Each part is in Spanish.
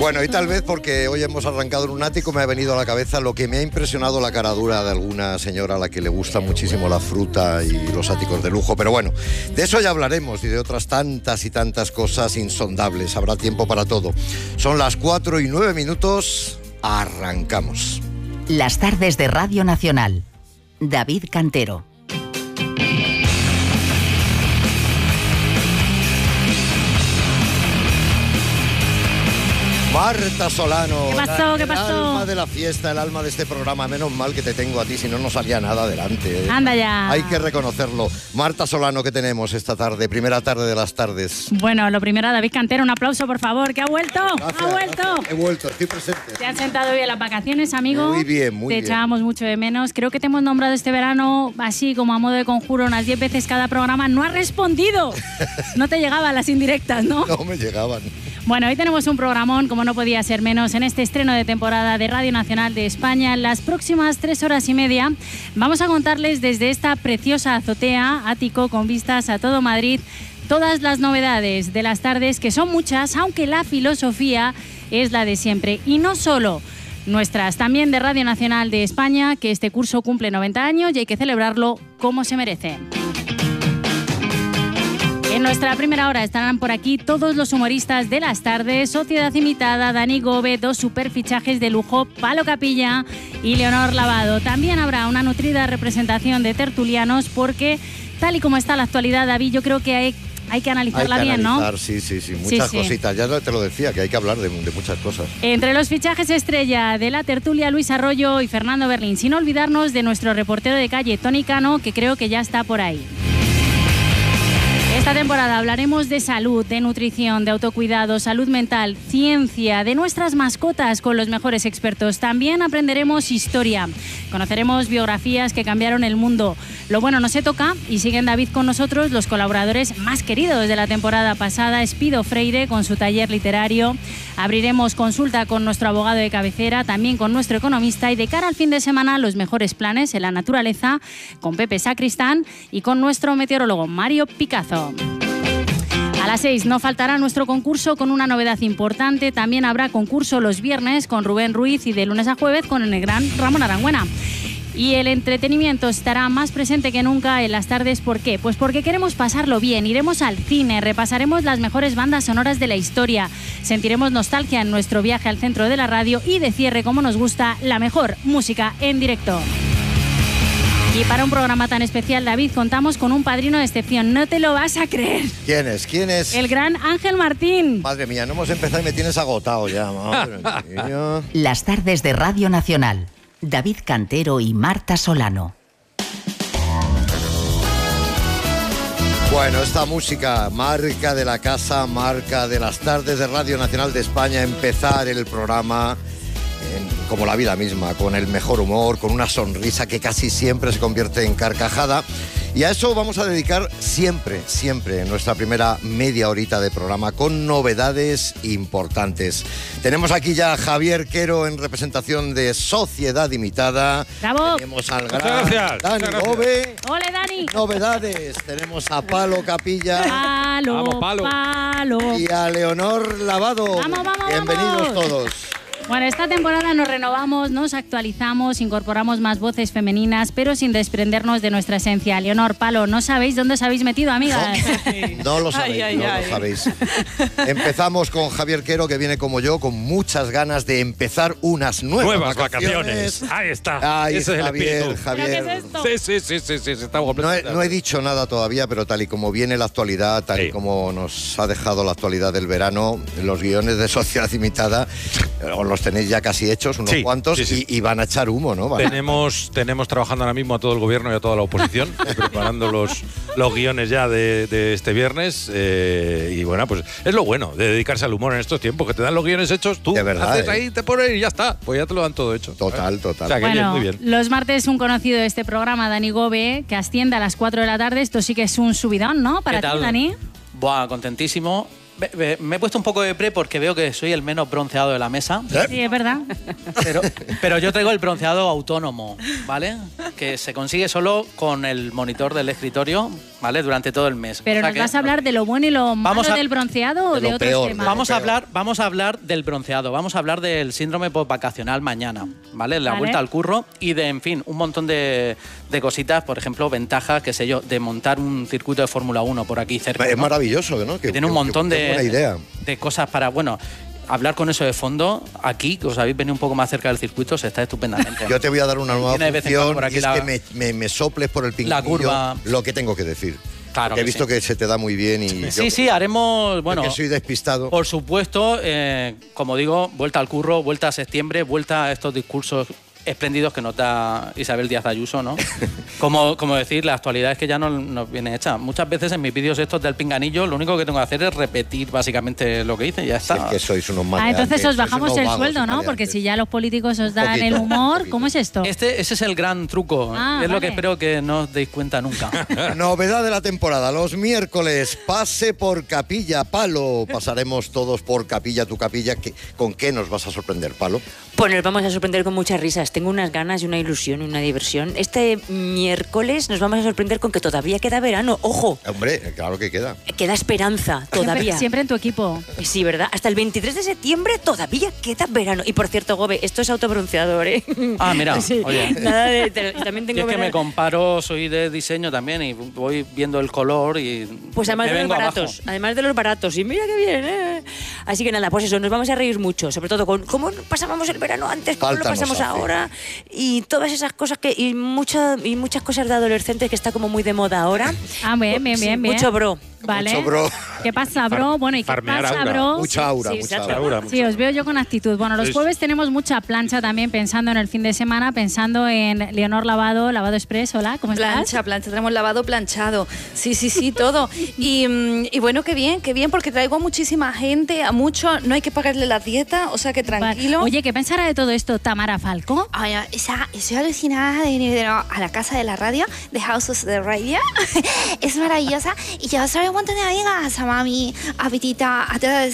Bueno, y tal vez porque hoy hemos arrancado en un ático me ha venido a la cabeza lo que me ha impresionado la cara dura de alguna señora a la que le gusta muchísimo la fruta y los áticos de lujo. Pero bueno, de eso ya hablaremos y de otras tantas y tantas cosas insondables. Habrá tiempo para todo. Son las 4:09. Arrancamos. Las tardes de Radio Nacional. David Cantero. Marta Solano. ¿Qué pasó? ¿Qué pasó? El alma de la fiesta, el alma de este programa. Menos mal que te tengo a ti, si no, no salía nada adelante. Anda ya. Hay que reconocerlo. Marta Solano, ¿qué tenemos esta tarde? Primera tarde de las tardes. Bueno, lo primero a David Cantero, un aplauso, por favor, que ha vuelto. Gracias, ¡Ha vuelto! gracias. He vuelto, estoy presente. ¿Te han sentado bien las vacaciones, amigo? Muy bien, muy bien. Te echábamos mucho de menos. Creo que te hemos nombrado este verano, así como a modo de conjuro, unas 10 veces cada programa. ¡No has respondido! No te llegaban las indirectas, ¿no? No me llegaban. Bueno, hoy tenemos un programón, como no podía ser menos, en este estreno de temporada de Radio Nacional de España. En las próximas 3 horas y media vamos a contarles desde esta preciosa azotea, ático con vistas a todo Madrid, todas las novedades de las tardes, que son muchas, aunque la filosofía es la de siempre. Y no solo nuestras, también de Radio Nacional de España, que este curso cumple 90 años y hay que celebrarlo como se merece. En nuestra primera hora estarán por aquí todos los humoristas de las tardes, Sociedad Imitada, Dani Gobe, 2 superfichajes de lujo, Palo Capilla y Leonor Lavado. También habrá una nutrida representación de tertulianos porque, tal y como está la actualidad, David, yo creo que hay que analizarla bien, ¿no? Sí, muchas cositas. Ya te lo decía, que hay que hablar de muchas cosas. Entre los fichajes estrella de la tertulia, Luis Arroyo y Fernando Berlín, sin olvidarnos de nuestro reportero de calle, Tony Cano, que creo que ya está por ahí. Esta temporada hablaremos de salud, de nutrición, de autocuidado, salud mental, ciencia, de nuestras mascotas con los mejores expertos. También aprenderemos historia, conoceremos biografías que cambiaron el mundo. Lo bueno no se toca y siguen, David, con nosotros los colaboradores más queridos de la temporada pasada, Espido Freire con su taller literario. Abriremos consulta con nuestro abogado de cabecera, también con nuestro economista, y de cara al fin de semana los mejores planes en la naturaleza con Pepe Sacristán y con nuestro meteorólogo Mario Picazo. A las 6 no faltará nuestro concurso con una novedad importante. También habrá concurso los viernes con Rubén Ruiz y de lunes a jueves con el gran Ramón Arangüena. Y el entretenimiento estará más presente que nunca en las tardes. ¿Por qué? Pues porque queremos pasarlo bien. Iremos al cine, repasaremos las mejores bandas sonoras de la historia, sentiremos nostalgia en nuestro viaje al centro de la radio y de cierre, como nos gusta, la mejor música en directo. Y para un programa tan especial, David, contamos con un padrino de excepción. No te lo vas a creer. ¿Quién es? ¿Quién es? El gran Ángel Martín. Madre mía, no hemos empezado y me tienes agotado ya. Madre mía. Las tardes de Radio Nacional. David Cantero y Marta Solano. Bueno, esta música, marca de la casa, marca de las tardes de Radio Nacional de España, empezar el programa como la vida misma, con el mejor humor, con una sonrisa que casi siempre se convierte en carcajada. Y a eso vamos a dedicar siempre nuestra primera media horita de programa con novedades importantes. Tenemos aquí ya a Javier Quero en representación de Sociedad Imitada. ¡Bravo! Tenemos al gran Dani Gobe. ¡Ole, Dani! Novedades. Tenemos a Palo Capilla. ¡Palo, Vamos, Palo! Y a Leonor Lavado. ¡Vamos! Bienvenidos todos. Bueno, esta temporada nos renovamos, nos actualizamos, incorporamos más voces femeninas, pero sin desprendernos de nuestra esencia. Leonor, Palo, ¿no sabéis dónde os habéis metido, amigas? No lo sabéis, no lo sabéis. Empezamos con Javier Quero, que viene como yo, con muchas ganas de empezar unas nuevas vacaciones. Ahí está. Ahí Ese es el Javier, espíritu. Javier. ¿Pero qué es esto? Sí, estamos completamente. No he dicho nada todavía, pero tal y como viene la actualidad, tal y como nos ha dejado la actualidad del verano, los guiones de Sociedad Imitada, os los tenéis ya casi hechos, unos cuantos, y van a echar humo, ¿no? Tenemos trabajando ahora mismo a todo el gobierno y a toda la oposición, preparando los guiones ya de este viernes. Y bueno, pues es lo bueno de dedicarse al humor en estos tiempos, que te dan los guiones hechos, tú de verdad, haces ahí, te pones y ya está. Pues ya te lo dan todo hecho. Total. O sea, que bueno, bien, muy bien. Los martes un conocido de este programa, Dani Gobe, que asciende a las 4 de la tarde. Esto sí que es un subidón, ¿no? Para ti, Dani. Buah, contentísimo. Me he puesto un poco de pre porque veo que soy el menos bronceado de la mesa. Sí, es verdad. Pero yo traigo el bronceado autónomo, ¿vale? Que se consigue solo con el monitor del escritorio. ¿vale? Durante todo el mes. Pero O sea ¿nos que vas a hablar de lo bueno y lo malo del bronceado o de de lo otros peor, temas? Vamos a hablar del bronceado, vamos a hablar del síndrome postvacacional mañana, ¿vale? La Vale. vuelta al curro y de, en fin, un montón de cositas, por ejemplo, ventajas, qué sé yo, de montar un circuito de Fórmula 1 por aquí cerca. Es ¿no? maravilloso, ¿no? Que tiene un montón qué buena idea. de cosas para, bueno, hablar con eso de fondo, aquí, que os habéis venido un poco más cerca del circuito, se está estupendamente. Yo te voy a dar una nueva Tiene de vez en cuando función por aquí y es la- que me soples por el pinganillo curva. lo que tengo que decir. Claro Porque he que visto sí. que se te da muy bien y Sí, haremos, bueno, yo que soy despistado. por supuesto, como digo, vuelta al curro, vuelta a septiembre, vuelta a estos discursos espléndidos que nos da Isabel Díaz Ayuso, ¿no? Como decir, la actualidad es que ya no nos viene hecha. Muchas veces en mis vídeos estos del pinganillo, lo único que tengo que hacer es repetir básicamente lo que hice y ya Si está. es que sois unos maleantes, Entonces os sois bajamos unos el vagos sueldo, y ¿no? Porque maleantes. si ya los políticos os dan Poquito, el humor, poquito. ¿cómo es esto? Ese es el gran truco. Ah, es lo vale. que espero que no os deis cuenta nunca. Novedad de la temporada, los miércoles, pase por Capilla, Palo. Pasaremos todos por Capilla, tu Capilla. ¿Con qué nos vas a sorprender, Palo? Pues nos vamos a sorprender con muchas risas. Tengo unas ganas y una ilusión y una diversión. Este miércoles nos vamos a sorprender con que todavía queda verano. ¡Ojo! Hombre, claro que queda. Queda esperanza todavía. Siempre en tu equipo. Sí, ¿verdad? Hasta el 23 de septiembre todavía queda verano. Y por cierto, Gobe, esto es autobronceador, ¿eh? Ah, mira, Sí. oye. Nada también Y tengo es que me verano. comparo, soy de diseño también y voy viendo el color y Pues además me de los vengo baratos, abajo. además de los baratos. Y mira qué bien, ¿eh? Así que nada, pues eso, nos vamos a reír mucho, sobre todo con cómo pasábamos el verano antes, cómo Falta lo nos pasamos hace. ahora y todas esas cosas y muchas cosas de adolescentes que está como muy de moda ahora. Ah, bien, bien, Sí, bien, bien. mucho bro. Vale. Mucho bro. ¿Qué pasa, bro? Bueno, ¿y qué Farmear pasa, aura. bro? Mucha aura, sí, mucha exacto. aura. Sí, os veo yo con actitud. Bueno, los Sí. jueves tenemos mucha plancha también pensando en el fin de semana, pensando en Leonor Lavado, Lavado Express. Hola, ¿cómo estás? Plancha, tenemos lavado planchado. Sí, todo. Y bueno, qué bien, porque traigo a muchísima gente, a muchos, no hay que pagarle la dieta, o sea que tranquilo. Vale. Oye, ¿qué pensará de todo esto Tamara Falco? Ay, estoy alucinada de venir a la casa de la radio, de House of the Radio. Es maravillosa. Y yo soy un montón de amigas, a mami, a Pitita, a todas.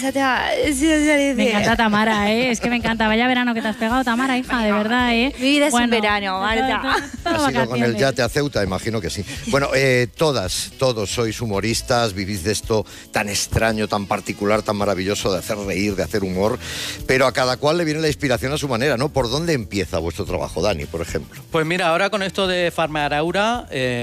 Me encanta Tamara, ¿eh? Es que me encanta. Vaya verano que te has pegado, Tamara, hija, de verdad, ¿eh? Mi vida es un verano, Marta. ¿Has ido con el yate a Ceuta? Imagino que sí. Bueno, todos sois humoristas, vivís de esto tan extraño, tan particular, tan maravilloso de hacer reír, de hacer humor, pero a cada cual le viene la inspiración a su manera, ¿no? ¿Por dónde empieza vuestro trabajo, Dani, por ejemplo? Pues mira, ahora con esto de Farmear Aura,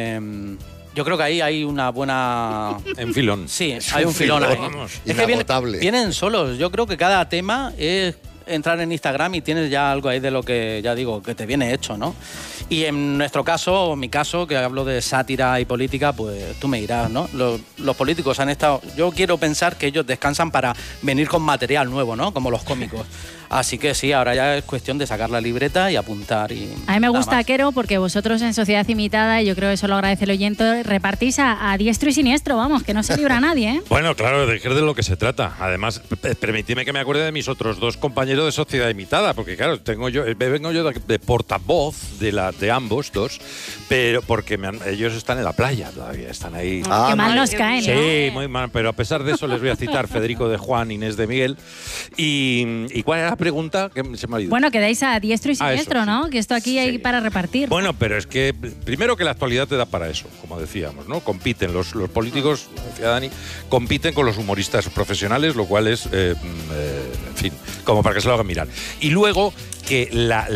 yo creo que ahí hay una buena... En filón. Sí, hay un filón ahí. Vamos, Es que inagotable. vienen solos. Yo creo que cada tema es entrar en Instagram y tienes ya algo ahí de lo que ya digo, que te viene hecho, ¿no? Y en nuestro caso, o mi caso, que hablo de sátira y política, pues tú me dirás, ¿no? Los políticos han estado... Yo quiero pensar que ellos descansan para venir con material nuevo, ¿no? Como los cómicos. Así que sí, ahora ya es cuestión de sacar la libreta y apuntar. Y A mí me nada gusta, más. Quero, porque vosotros en Sociedad Imitada, y yo creo que eso lo agradece el oyente, repartís a diestro y siniestro, vamos, que no se libra nadie, ¿eh? Bueno, claro, de de lo que se trata. Además, permitidme que me acuerde de mis otros dos compañeros de Sociedad Imitada, porque claro, vengo yo de portavoz de ambos dos, pero porque ellos están en la playa todavía, están ahí. Qué mal vale. nos caen, ¿no? Sí, muy mal, pero a pesar de eso les voy a citar Federico de Juan, Inés de Miguel. ¿Y cuál era la pregunta? Que se me ha ido. Bueno, quedáis a diestro y Ah, eso, siniestro, sí. ¿no? Que esto aquí hay Sí. para repartir. Bueno, pero es que primero que la actualidad te da para eso, como decíamos, ¿no? Compiten los políticos, como decía Dani, compiten con los humoristas profesionales, lo cual es, en fin, como para que se lo hagan mirar. Y luego que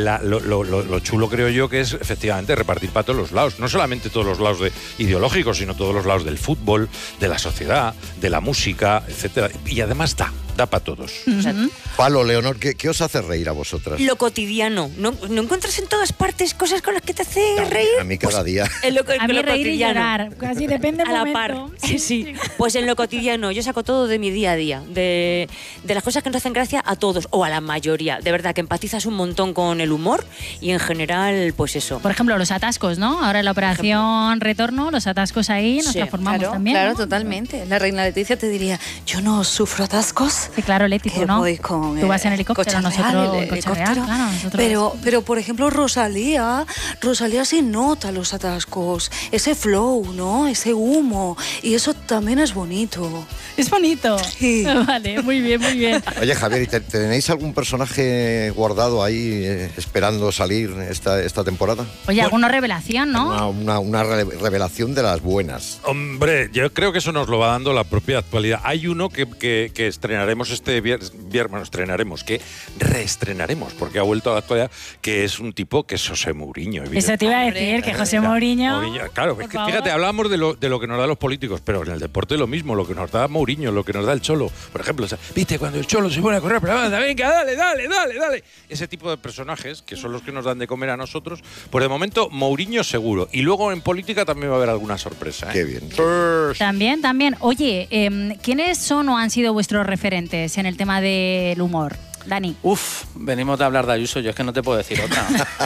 lo chulo creo yo que es efectivamente repartir para todos los lados, no solamente todos los lados ideológicos, sino todos los lados del fútbol, de la sociedad, de la música, etcétera. Y además da para todos. O sea, Palo, Leonor, ¿qué os hace reír a vosotras? lo cotidiano. ¿No encuentras en todas partes cosas con las que te hace reír? A mí cada día. En lo, a mí lo reír y cotidiano. llorar, casi depende del A la momento. par, sí. Pues en lo cotidiano, yo saco todo de mi día a día, de las cosas que nos hacen gracia a todos, o a la mayoría. De verdad, que empatizas un montón con el humor y en general, pues eso. Por ejemplo, los atascos, ¿no? Ahora en la operación retorno, los atascos ahí nos Sí, transformamos Claro, también. claro, ¿no? totalmente. La reina Leticia te diría, yo no sufro atascos. Londres. Sí, claro, Leti, que tú no. voy con Tú vas en helicóptero, coche nosotros real, en el coche real, helicóptero. claro, nosotros- Pero, por ejemplo, Rosalía sí nota los atascos, ese flow, ¿no? Ese humo, y eso también es bonito. Es bonito. Sí. Vale, muy bien, muy bien. Oye, Javier, ¿y tenéis algún personaje guardado ahí esperando salir esta temporada? Oye, alguna revelación, ¿no? Una revelación de las buenas. Hombre, yo creo que eso nos lo va dando la propia actualidad. Hay uno que estrenaremos este viernes, que reestrenaremos, porque ha vuelto a la actualidad, que es un tipo que es José Mourinho. Eso te iba a decir, que José Mourinho... Claro, por es que favor. fíjate, hablábamos de lo que nos dan los políticos, pero en el deporte lo mismo, lo que nos da Mourinho, lo que nos da el Cholo. Por ejemplo, o sea, viste, cuando el Cholo se pone a correr, pero venga, dale. Ese tipo de personajes, que son los que nos dan de comer a nosotros, pues de momento Mourinho seguro. Y luego en política también va a haber alguna sorpresa. Qué bien. También. Oye, ¿quiénes son o han sido vuestros referentes en el tema del humor? Dani. Venimos de hablar de Ayuso, yo es que no te puedo decir otra.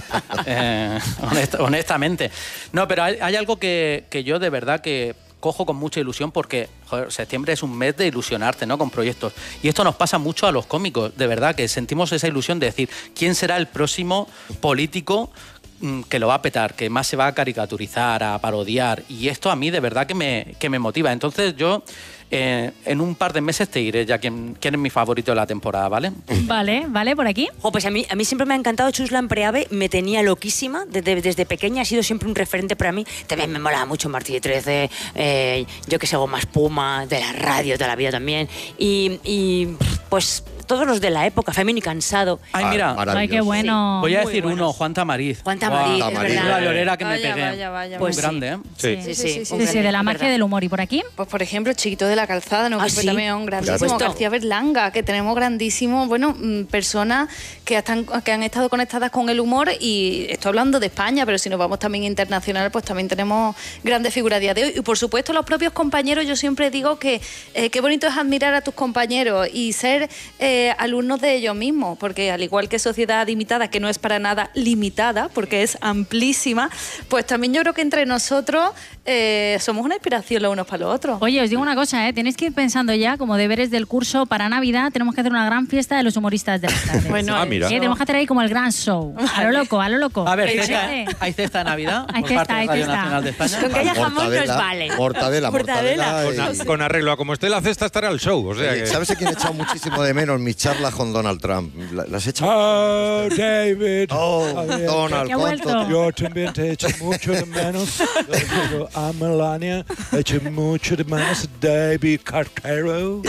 Honestamente. No, pero hay algo que yo de verdad que cojo con mucha ilusión porque, joder, septiembre es un mes de ilusionarte, ¿no? Con proyectos. Y esto nos pasa mucho a los cómicos, de verdad, que sentimos esa ilusión de decir, ¿quién será el próximo político que lo va a petar, que más se va a caricaturizar, a parodiar? Y esto a mí de verdad que me motiva. Entonces yo en un par de meses te diré ya quién es mi favorito de la temporada, ¿vale? Vale, por aquí. Pues a mí siempre me ha encantado Chuslan Preave, me tenía loquísima, desde pequeña ha sido siempre un referente para mí. También me molaba mucho Martí de 13, yo que sé, Goma Espuma, de la radio, de la vida también. Y pues todos los de la época, Fermín y Cansado. Ay, mira, Ay, qué bueno. voy a Muy decir buenos. uno, Juan Tamariz. Juan Tamariz, Guau, es Tamariz. verdad. La llorera que me Vaya, pegué. vaya. Pues Muy grande, ¿eh? Sí. Sí, de la magia del humor. ¿Y por aquí? Pues por ejemplo, Chiquito de la Calzada, ¿no? Ah, Que fue sí. también un grandísimo. Por supuesto. García Berlanga, que tenemos grandísimos, personas que han estado conectadas con el humor, y estoy hablando de España, pero si nos vamos también internacional, pues también tenemos grandes figuras a día de hoy. Y por supuesto los propios compañeros, yo siempre digo que qué bonito es admirar a tus compañeros y ser alumnos de ellos mismos, porque al igual que Sociedad Limitada, que no es para nada limitada, porque es amplísima, pues también yo creo que entre nosotros somos una inspiración los unos para los otros. Oye, os digo una cosa, tenéis que ir pensando ya como deberes del curso para Navidad. Tenemos que hacer una gran fiesta de los humoristas de las tardes. Bueno, mira. Tenemos que hacer ahí como el gran show. A lo loco. A ver, Venga, cesta- gente. ¿hay cesta de Navidad Hay por cesta, parte de hay Radio cesta. Nacional de España? Con que haya jamón nos vale. Mortadela. Con arreglo a como esté la cesta estará el show. O sea Oye, que... ¿sabes a quién he echado muchísimo de menos? Mis charlas con Donald Trump. ¿Las he echado? Oh, David. Oh, Javier, Donald, ¿Qué ha vuelto? ¿cuánto? Yo también te echo mucho de menos. Yo a Melania echo mucho de menos a David Cartero.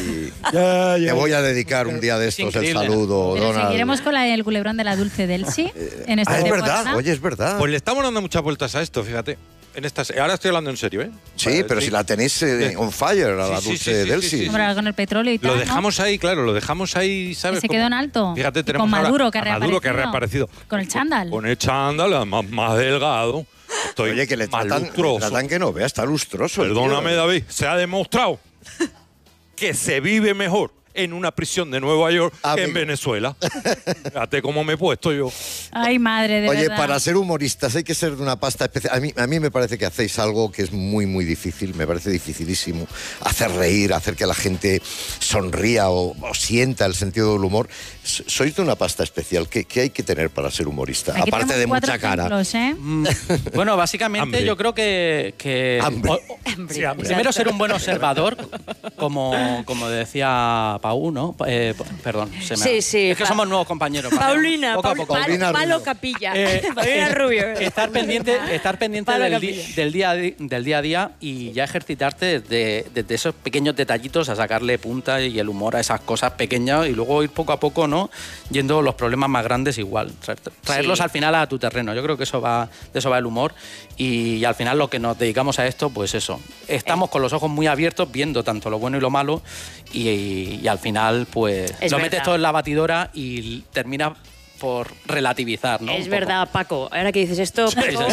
Te voy a dedicar un día de Es estos el increíble. saludo, Pero Donald. seguiremos con el culebrón de la Dulce Delsi en esta Es temporada. verdad, oye, es verdad. Pues le estamos dando muchas vueltas a esto, fíjate. Ahora estoy hablando en serio, ¿eh? Sí, pero si la tenéis on fire a la Sí, Dulce sí, Delsi. sí, sí. Hombre, con el petróleo y tal, Lo ¿no? dejamos ahí, claro, lo dejamos ahí, ¿sabes? Que se quedó en alto. Fíjate, Y tenemos con ahora Maduro, que ha a Maduro, que ha reaparecido. reaparecido. Con el chándal. Con el chándal, más delgado. Estoy Oye, que le más tratan lustroso. que no vea, está lustroso. el tío. Perdóname, David, se ha demostrado que se vive mejor en una prisión de Nueva York que en Amigo. Venezuela. Fíjate cómo me he puesto yo. Ay, madre, de Oye, verdad. para ser humoristas hay que ser de una pasta especial. A mí me parece que hacéis algo que es muy, muy difícil. Me parece dificilísimo hacer reír, hacer que la gente sonría o sienta el sentido del humor. Sois de una pasta especial. ¿Qué hay que tener para ser humorista? Aquí Aparte de tenemos 4 mucha cara. ejemplos, ¿eh? Bueno, básicamente Hambre. yo creo que Hambre. primero ser un buen observador, como decía Pau, ¿no? Perdón, Sí, es que somos nuevos compañeros. Paulina, poco a poco. Paulina Palo Rubio. Capilla. Paulina Rubio. Estar pendiente Palo del Capilla. día a día y ya ejercitarte desde esos pequeños detallitos a sacarle punta y el humor a esas cosas pequeñas y luego ir poco a poco, ¿no? Yendo los problemas más grandes igual. Traerlos Sí. al final a tu terreno. Yo creo que de eso va el humor y al final lo que nos dedicamos a esto, pues eso. Estamos con los ojos muy abiertos viendo tanto lo bueno y lo malo y al final pues Es lo verdad. metes todo en la batidora y terminas por relativizar, ¿no? Es verdad, Paco. Ahora que dices esto,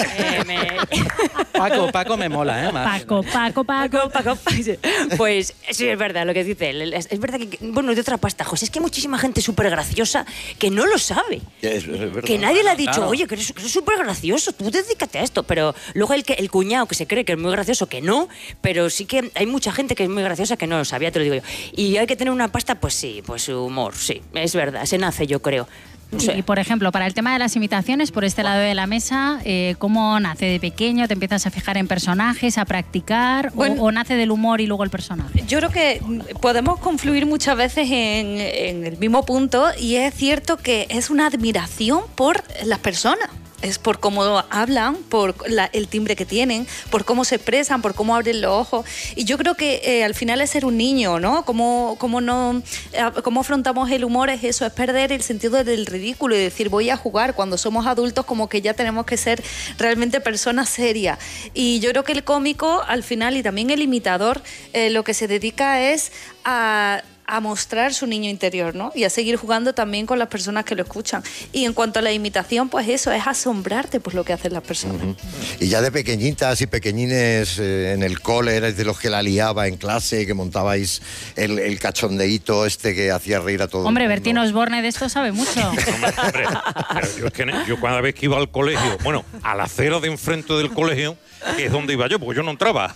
Paco me mola, ¿eh? Paco. Pues sí, es verdad lo que dice él. Es verdad que, bueno, de otra pasta, José, es que hay muchísima gente súper graciosa que no lo sabe. Es verdad. Que nadie le ha dicho, Claro. oye, que eres súper gracioso, tú dedícate a esto. Pero luego el cuñado que se cree que es muy gracioso, que no, pero sí que hay mucha gente que es muy graciosa que no lo sabía, te lo digo yo. Y hay que tener una pasta, pues sí, pues humor, sí, es verdad, se nace, yo creo. No sé. Y, por ejemplo, para el tema de las imitaciones, por este lado de la mesa, ¿cómo nace de pequeño? ¿Te empiezas a fijar en personajes, a practicar? Bueno, ¿O nace del humor y luego el personaje? Yo creo que podemos confluir muchas veces en el mismo punto, y es cierto que es una admiración por las personas. Es por cómo hablan, por el timbre que tienen, por cómo se expresan, por cómo abren los ojos. Y yo creo que al final es ser un niño, ¿no? Cómo afrontamos el humor es eso, es perder el sentido del ridículo y decir voy a jugar. Cuando somos adultos como que ya tenemos que ser realmente personas serias. Y yo creo que el cómico al final y también el imitador lo que se dedica es a mostrar su niño interior, ¿no? Y a seguir jugando también con las personas que lo escuchan. Y en cuanto a la imitación, pues eso, es asombrarte por lo que hacen las personas. Y ya de pequeñitas y pequeñines en el cole, erais de los que la liaba en clase, que montabais el cachondeíto este que hacía reír a todo el Hombre, mundo. Bertín Osborne de esto sabe mucho. Hombre, pero yo, es que yo cada vez que iba al colegio, bueno, a la acera de enfrente del colegio, que es donde iba yo, porque yo no entraba.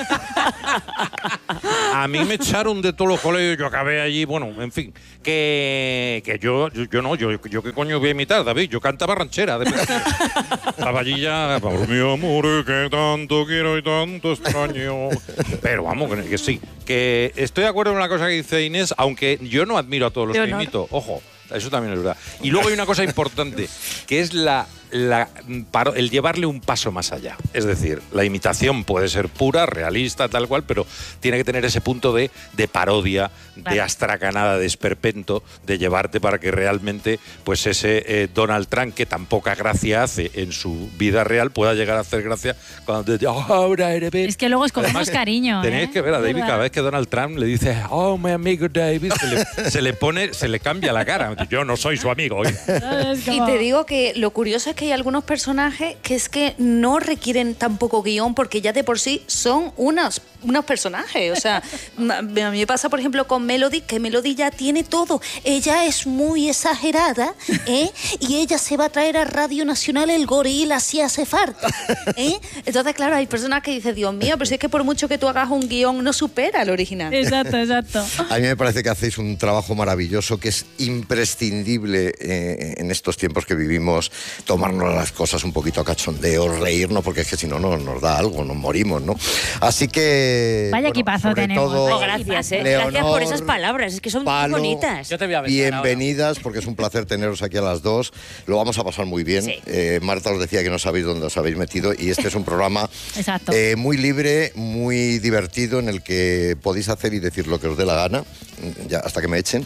A mí me echaron de todos los colegios, yo acabé allí, bueno, en fin, que yo qué coño voy a imitar, David, yo cantaba ranchera. Estaba allí ya, por mi amor, que tanto quiero y tanto extraño. Pero vamos, que sí, que estoy de acuerdo con la cosa que dice Inés, aunque yo no admiro a todos los que imito, ojo. Eso también es verdad. Y luego hay una cosa importante, que es el llevarle un paso más allá. Es decir, la imitación puede ser pura, realista, tal cual, pero tiene que tener ese punto de parodia, de astracanada, de esperpento, de llevarte para que realmente pues ese Donald Trump, que tan poca gracia hace en su vida real, pueda llegar a hacer gracia cuando te dice, ahora eres... Es que luego escogemos cariño. Tenéis que ver a David, cada vez que Donald Trump le dice, oh, mi amigo David, se le cambia la cara. Yo no soy su amigo. Y te digo que lo curioso es que hay algunos personajes que es que no requieren tampoco guión, porque ya de por sí son unos personajes. O sea, a mí me pasa, por ejemplo, con Melody, que Melody ya tiene todo. Ella es muy exagerada, y ella se va a traer a Radio Nacional el gorila si hace falta. Entonces, claro, hay personas que dicen, Dios mío, pero si es que por mucho que tú hagas un guión, no supera al original. Exacto. A mí me parece que hacéis un trabajo maravilloso, que es imprescindible en estos tiempos que vivimos, tomarnos las cosas un poquito a cachondeo, reírnos, porque es que si no nos da algo, nos morimos, ¿no? Así que... Vaya equipazo tenemos. Todo, gracias, Leonor, gracias por esas palabras, es que son muy bonitas. Yo te voy a besar bienvenidas, porque es un placer teneros aquí a las dos. Lo vamos a pasar muy bien. Sí. Marta os decía que no sabéis dónde os habéis metido, y este es un programa Exacto. muy libre, muy divertido, en el que podéis hacer y decir lo que os dé la gana, ya hasta que me echen.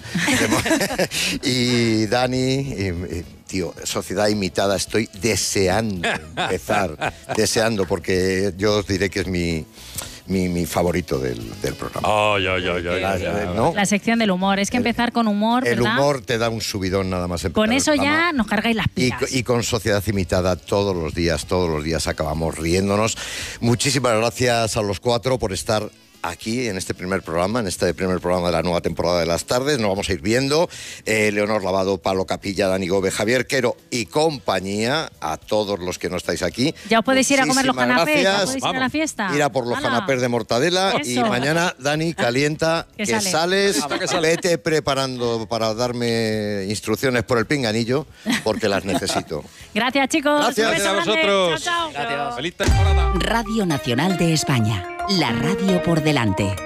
Y Dani, tío, Sociedad Imitada, estoy deseando empezar, porque yo os diré que es mi favorito del programa. Oh, ya. ¿No? La sección del humor. Es que empezar con humor, El ¿verdad? humor te da un subidón nada más empezar Con el eso programa. ya nos cargáis las pilas. Y con Sociedad Imitada todos los días acabamos riéndonos. Muchísimas gracias a los cuatro por estar aquí en este primer programa de la nueva temporada de Las Tardes. Nos vamos a ir viendo. Leonor Lavado, Pablo Capilla, Dani Gómez, Javier Quero y compañía, a todos los que no estáis aquí. Ya os podéis ir a comer los Muchísimas canapés, ya gracias. podéis ir a la fiesta. Ir a por los ¡Hala! canapés de mortadela. Eso. Y mañana, Dani, calienta, Que que sale. sales. Vete preparando para darme instrucciones por el pinganillo, porque las necesito. Gracias, chicos. Gracias Un beso a grande. vosotros. Chao, chao. Gracias. Feliz temporada. Radio Nacional de España. La radio por delante.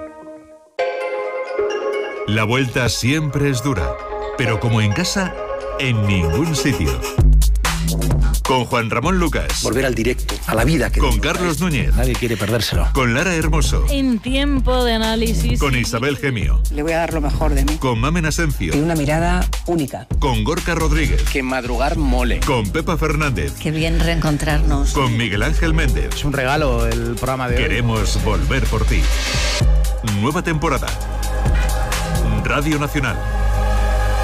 La vuelta siempre es dura, pero como en casa, en ningún sitio. Con Juan Ramón Lucas. Volver al directo, a la vida. Con Carlos Núñez. Nadie quiere perdérselo. Con Lara Hermoso. En tiempo de análisis. Con Isabel Gemio. Le voy a dar lo mejor de mí. Con Mamen Asencio. Y una mirada única. Con Gorka Rodríguez. Que madrugar mole. Con Pepa Fernández. Qué bien reencontrarnos. Con Miguel Ángel Méndez. Es un regalo el programa de hoy. Queremos volver por ti. Nueva temporada. Radio Nacional.